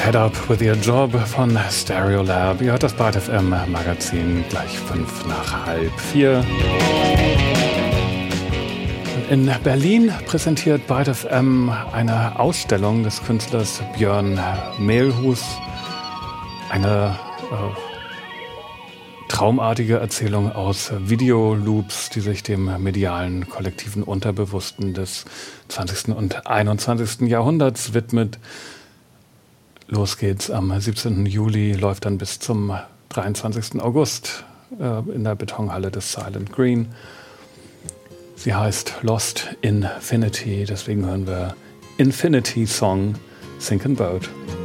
Head Up With Your Job von Stereolab. Ihr hört das Byte FM Magazin gleich 4:05. In Berlin präsentiert Byte FM eine Ausstellung des Künstlers Björn Mehlhus. Eine traumartige Erzählung aus Videoloops, die sich dem medialen, kollektiven Unterbewussten des 20. und 21. Jahrhunderts widmet. Los geht's am 17. Juli, läuft dann bis zum 23. August in der Betonhalle des Silent Green. Sie heißt Lost Infinity, deswegen hören wir Infinity Song, Sinking Boat.